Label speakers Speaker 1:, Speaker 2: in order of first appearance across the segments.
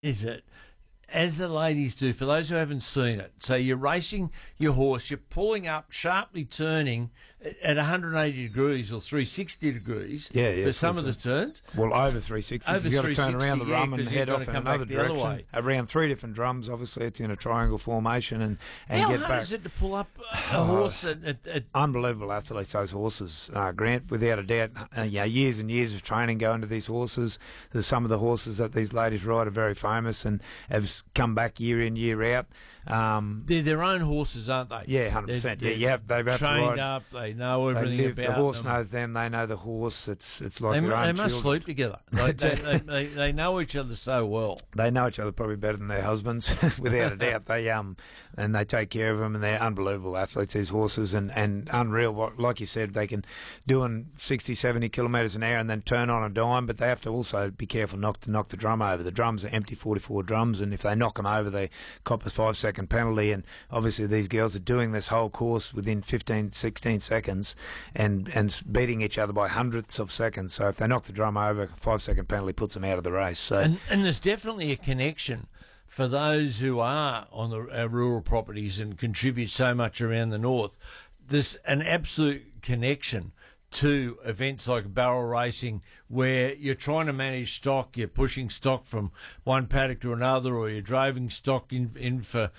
Speaker 1: is it, as the ladies do, for those who haven't seen it, so you're racing your horse, you're pulling up, sharply turning at 180 degrees or 360 degrees for some of the turns.
Speaker 2: Well, over 360.
Speaker 1: Over
Speaker 2: You've got to turn
Speaker 1: 360,
Speaker 2: around the drum and head off in another direction.
Speaker 1: Way.
Speaker 2: Around 3 different drums, obviously it's in a triangle formation and
Speaker 1: How
Speaker 2: get
Speaker 1: hard
Speaker 2: back.
Speaker 1: is it to pull up a horse at
Speaker 2: Unbelievable athletes, those horses, Grant, without a doubt. Years and years of training go into these horses. There's some of the horses that these ladies ride are very famous and have come back year in, year out.
Speaker 1: They're their own horses, aren't they?
Speaker 2: Yeah, 100%. They've have to
Speaker 1: trained
Speaker 2: ride.
Speaker 1: up. They know everything about
Speaker 2: the horse
Speaker 1: them.
Speaker 2: knows them. They know the horse. It's like their own
Speaker 1: They must
Speaker 2: children.
Speaker 1: sleep together. They know each other so well.
Speaker 2: They know each other probably better than their husbands, without a doubt. And they take care of them, and they're unbelievable athletes, these horses, and unreal. Like you said, they can do in 60, 70 kilometres an hour and then turn on a dime, but they have to also be careful not to knock the drum over. The drums are empty 44 drums, and if they knock them over, they cop a 5-second penalty. And obviously these girls are doing this whole course within 15, 16 seconds and beating each other by hundredths of seconds. So if they knock the drum over, a 5-second penalty puts them out of the race. So
Speaker 1: and there's definitely a connection for those who are on the rural properties and contribute so much around the north. There's an absolute connection to events like barrel racing where you're trying to manage stock, you're pushing stock from one paddock to another, or you're driving stock in for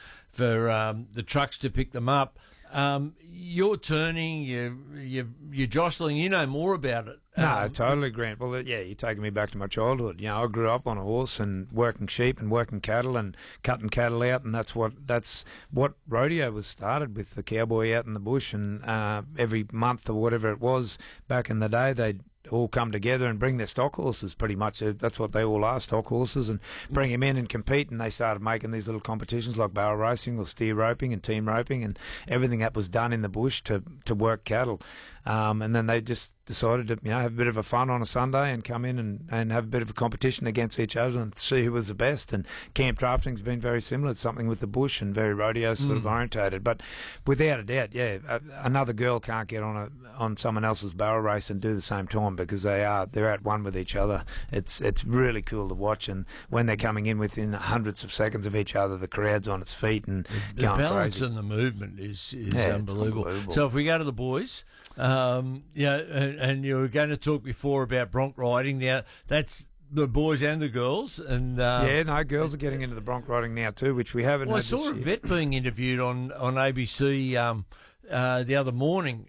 Speaker 1: the trucks to pick them up. You're turning, you're jostling. You know more about it.
Speaker 2: No, totally, Grant. Well, you're taking me back to my childhood. I grew up on a horse and working sheep and working cattle and cutting cattle out, and that's what rodeo was started with, the cowboy out in the bush. And every month or whatever it was back in the day, they'd all come together and bring their stock horses, pretty much. That's what they all are, stock horses, and bring them in and compete. And they started making these little competitions like barrel racing or steer roping and team roping and everything that was done in the bush to work cattle. And then they just decided to have a bit of a fun on a Sunday and come in and have a bit of a competition against each other and see who was the best. And camp drafting's been very similar. It's something with the bush and very rodeo sort of orientated. But without a doubt, another girl can't get on someone else's barrel race and do the same time, because they're at one with each other. It's really cool to watch, and when they're coming in within hundreds of seconds of each other, the crowd's on its feet and
Speaker 1: the
Speaker 2: going
Speaker 1: balance
Speaker 2: crazy.
Speaker 1: and the movement is unbelievable. So if we go to the boys, and you were going to talk before about bronc riding. Now that's the boys and the girls, and
Speaker 2: girls are getting into the bronc riding now too, which we haven't.
Speaker 1: Well, I
Speaker 2: had
Speaker 1: saw a
Speaker 2: this year.
Speaker 1: vet being interviewed on ABC the other morning,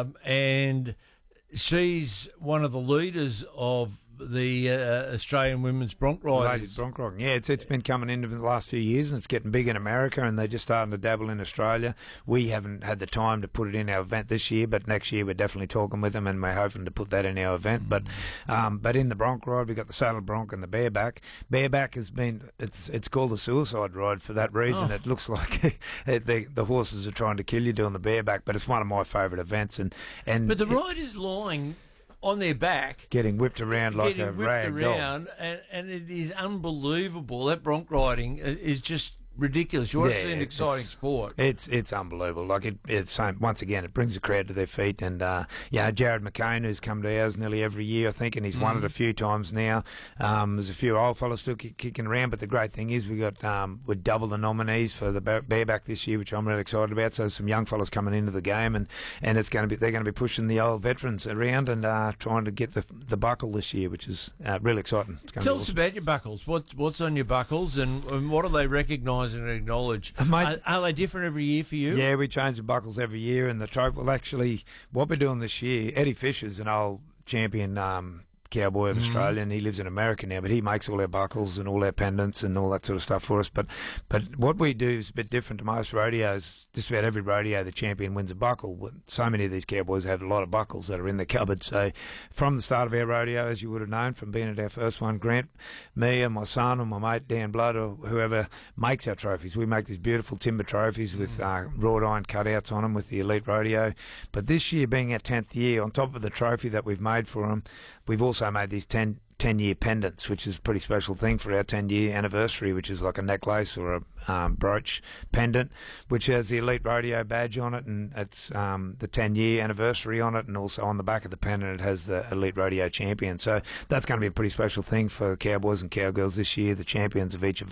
Speaker 1: and she's one of the leaders of the Australian women's bronc riders.
Speaker 2: Ladies bronc riding. Yeah, it's been coming in the last few years, and it's getting big in America, and they're just starting to dabble in Australia. We haven't had the time to put it in our event this year, but next year we're definitely talking with them, and we're hoping to put that in our event. But in the bronc ride, we've got the saddle bronc and the bareback. Bareback has been, it's called the suicide ride for that reason. It looks like the horses are trying to kill you doing the bareback, but it's one of my favourite events. But
Speaker 1: the ride is lying on their back,
Speaker 2: getting whipped around like a rag doll.
Speaker 1: And it is unbelievable. That bronc riding is just ridiculous. You want to see an exciting sport.
Speaker 2: It's unbelievable. Like it's once again, it brings the crowd to their feet. And Jared McCain, who's come to ours nearly every year, I think, and he's won it a few times now. There's a few old fellas still kicking around, but the great thing is we double the nominees for the bareback this year, which I'm really excited about. So there's some young fellas coming into the game, and they're going to be pushing the old veterans around and trying to get the buckle this year, which is really exciting.
Speaker 1: Tell us about your buckles. What's on your buckles, and what do they recognise and acknowledge? Are they different every year for you?
Speaker 2: Yeah, we change the buckles every year, and the trophy. Well, actually, what we're doing this year, Eddie Fisher's an old champion cowboy of Australia, and he lives in America now, but he makes all our buckles and all our pendants and all that sort of stuff for us. But what we do is a bit different to most rodeos. Just about every rodeo, the champion wins a buckle. So many of these cowboys have a lot of buckles that are in the cupboard. So from the start of our rodeo, as you would have known from being at our first one, Grant, me and my son and my mate Dan Blood, or whoever makes our trophies, we make these beautiful timber trophies with wrought iron cutouts on them with the Elite Rodeo. But this year being our 10th year, on top of the trophy that we've made for them, we've also made these 10 10-year pendants, which is a pretty special thing for our 10-year anniversary, which is like a necklace or a brooch pendant, which has the Elite Rodeo badge on it, and it's the 10-year anniversary on it, and also on the back of the pendant it has the Elite Rodeo champion. So that's going to be a pretty special thing for cowboys and cowgirls this year, the champions of each